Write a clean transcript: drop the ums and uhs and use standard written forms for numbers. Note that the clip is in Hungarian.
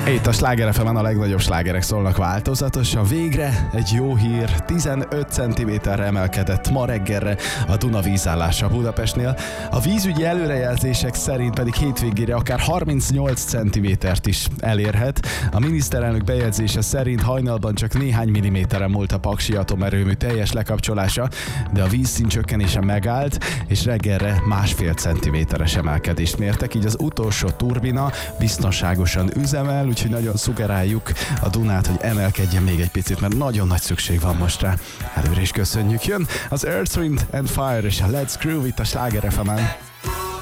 Itt a Sláger FM-en a legnagyobb slágerek szólnak változatosan. Végre egy jó hír, 15 cm-re emelkedett ma reggelre a Duna vízállása Budapestnél. A vízügyi előrejelzések szerint pedig hétvégére akár 38 cm-t is elérhet. A miniszterelnök bejegyzése szerint hajnalban csak néhány milliméteren múlt a Paksi atomerőmű teljes lekapcsolása, de a vízszint csökkenése megállt, és reggelre 1,5 cm-es emelkedést mértek, így az utolsó turbina biztonságosan üzemel, úgyhogy nagyon szugeráljuk a Dunát, hogy emelkedjen még egy picit, mert nagyon nagy szükség van most rá. Előre is köszönjük. Jön az Earth, Wind and Fire és a Let's Groove itt a Sláger FM-en.